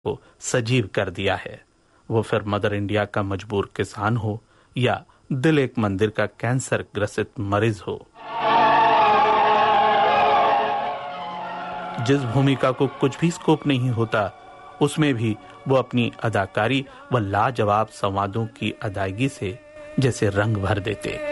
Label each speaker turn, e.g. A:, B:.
A: को सजीव कर दिया है। वो फिर मदर इंडिया का मजबूर किसान हो या दिल एक मंदिर का कैंसर ग्रसित मरीज हो। जिस भूमिका को कुछ भी स्कोप नहीं होता, उसमें भी वो अपनी अदाकारी व लाजवाब संवादों की अदायगी से जैसे रंग भर देते।